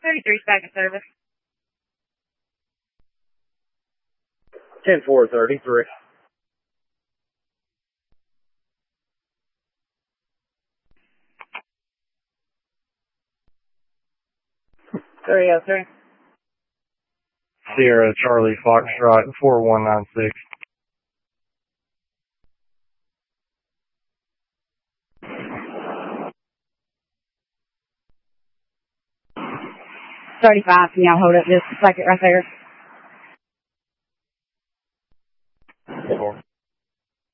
33 second service. 10-4-33. Sorry, yes, sir. Sierra Charlie Foxtrot 4196. Can y'all hold up just a second right there?